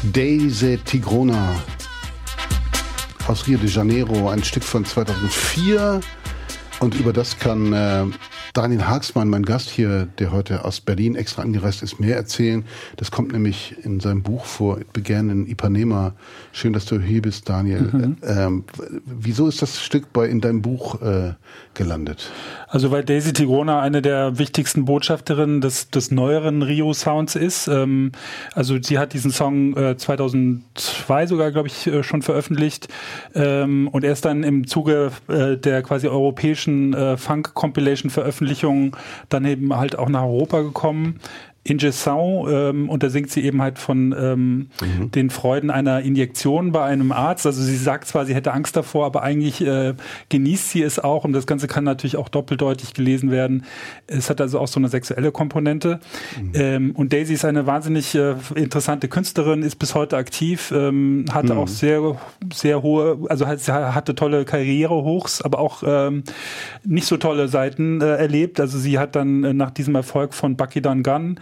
Daisy Tigrona aus Rio de Janeiro, ein Stück von 2004. Und über das kann Daniel Haagsmann, mein Gast hier, der heute aus Berlin extra angereist ist, mehr erzählen. Das kommt nämlich in seinem Buch vor, It Began in Ipanema. Schön, dass du hier bist, Daniel. Wieso ist das Stück in deinem Buch gelandet? Also weil Daisy Tigrona eine der wichtigsten Botschafterinnen des neueren Rio-Sounds ist. Also sie hat diesen Song 2002 sogar, glaube ich, schon veröffentlicht. Und erst dann im Zuge der quasi europäischen Funk-Compilation-Veröffentlichung dann eben halt auch nach Europa gekommen. Injeção, und da singt sie eben halt von den Freuden einer Injektion bei einem Arzt. Also sie sagt zwar, sie hätte Angst davor, aber eigentlich genießt sie es auch, und das Ganze kann natürlich auch doppeldeutig gelesen werden. Es hat also auch so eine sexuelle Komponente. Und Daisy ist eine wahnsinnig interessante Künstlerin, ist bis heute aktiv, hatte auch sehr, sehr hohe, also hatte tolle Karrierehochs, aber auch nicht so tolle Seiten erlebt. Also sie hat dann nach diesem Erfolg von Bucky Done Gun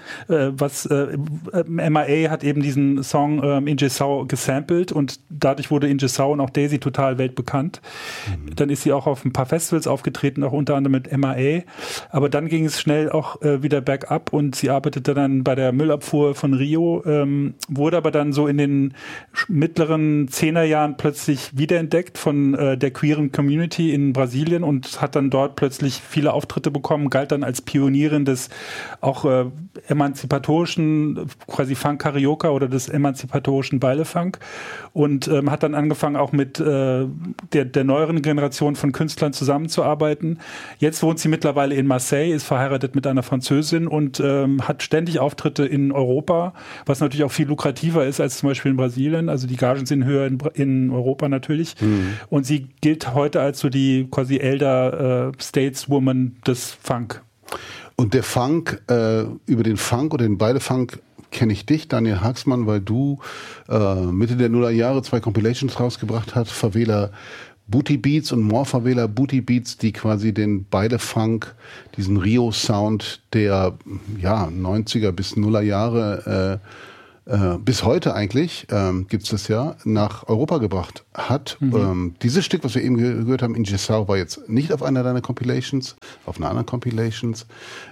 MIA hat eben diesen Song Injeção gesampelt, und dadurch wurde Injeção und auch Daisy total weltbekannt. Dann ist sie auch auf ein paar Festivals aufgetreten, auch unter anderem mit MIA. Aber dann ging es schnell auch wieder bergab, und sie arbeitete dann bei der Müllabfuhr von Rio, wurde aber dann so in den mittleren 10er-Jahren plötzlich wiederentdeckt von der queeren Community in Brasilien und hat dann dort plötzlich viele Auftritte bekommen, galt dann als Pionierin des auch emanzipatorischen quasi Funk-Karaoke oder des emanzipatorischen Baile-Funk, und hat dann angefangen auch mit der neueren Generation von Künstlern zusammenzuarbeiten. Jetzt wohnt sie mittlerweile in Marseille, ist verheiratet mit einer Französin und hat ständig Auftritte in Europa, was natürlich auch viel lukrativer ist als zum Beispiel in Brasilien. Also die Gagen sind höher in Europa natürlich. Und sie gilt heute als so die quasi Elder Stateswoman des Funk. Und der Funk, über den Funk oder den Baile-Funk kenne ich dich, Daniel Haagsmann, weil du Mitte der Nullerjahre 2 Compilations rausgebracht hast, Favela Booty Beats und More Favela Booty Beats, die quasi den Baile-Funk, diesen Rio-Sound der 90er bis Nullerjahre bis heute eigentlich, gibt's das ja, nach Europa gebracht hat. Dieses Stück, was wir eben gehört haben, Injeção, war jetzt nicht auf einer deiner Compilations, auf einer anderen Compilations.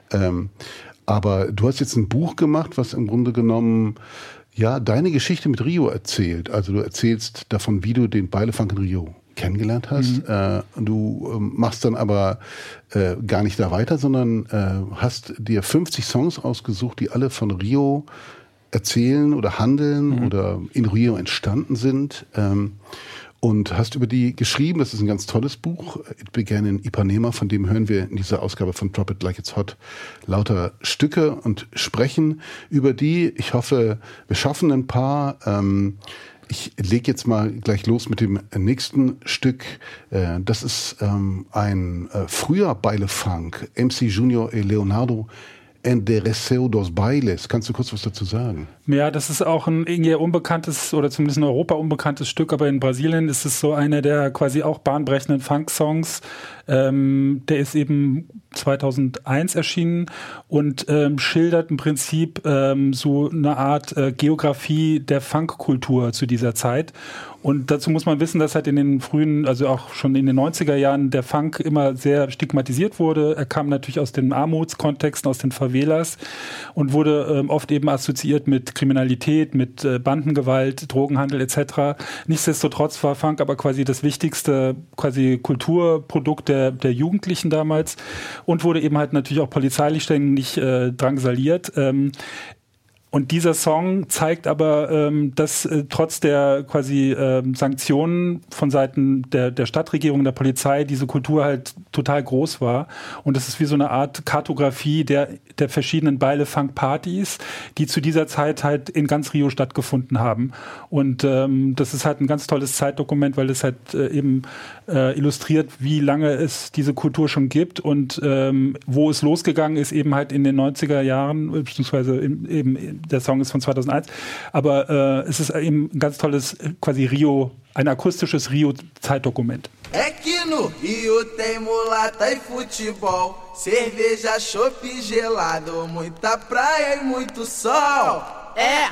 Aber du hast jetzt ein Buch gemacht, was im Grunde genommen deine Geschichte mit Rio erzählt. Also du erzählst davon, wie du den Baile-Funk in Rio kennengelernt hast. Du machst dann aber gar nicht da weiter, sondern hast dir 50 Songs ausgesucht, die alle von Rio erzählen oder handeln oder in Rio entstanden sind, und hast über die geschrieben. Das ist ein ganz tolles Buch, It Began in Ipanema, von dem hören wir in dieser Ausgabe von Drop It Like It's Hot lauter Stücke und sprechen über die. Ich hoffe, wir schaffen ein paar. Ich lege jetzt mal gleich los mit dem nächsten Stück. Das ist ein früher Baile-Funk, MC Junior e Leonardo Endereceu dos Bailes. Kannst du kurz was dazu sagen? Ja, das ist auch ein eher unbekanntes oder zumindest in Europa unbekanntes Stück, aber in Brasilien ist es so einer der quasi auch bahnbrechenden Funk-Songs. Der ist eben 2001 erschienen und schildert im Prinzip so eine Art Geografie der Funkkultur zu dieser Zeit. Und dazu muss man wissen, dass halt in den frühen, also auch schon in den 90er Jahren, der Funk immer sehr stigmatisiert wurde. Er kam natürlich aus den Armutskontexten, aus den Favelas, und wurde oft eben assoziiert mit Kriminalität, mit Bandengewalt, Drogenhandel etc. Nichtsdestotrotz war Funk aber quasi das wichtigste quasi Kulturprodukt der Jugendlichen damals und wurde eben halt natürlich auch polizeilich ständig drangsaliert. Und dieser Song zeigt aber, dass trotz der quasi Sanktionen von Seiten der Stadtregierung, der Polizei, diese Kultur halt total groß war. Und das ist wie so eine Art Kartografie der verschiedenen Baile-Funk-Partys, die zu dieser Zeit halt in ganz Rio stattgefunden haben. Und das ist halt ein ganz tolles Zeitdokument, weil es halt eben illustriert, wie lange es diese Kultur schon gibt und wo es losgegangen ist, eben halt in den 90er Jahren, beziehungsweise eben der Song ist von 2001, aber es ist eben ein ganz tolles quasi Rio, ein akustisches Rio-Zeitdokument. É que no Rio tem mulata e futebol, cerveja, chopp gelado, muita praia e muito sol. É,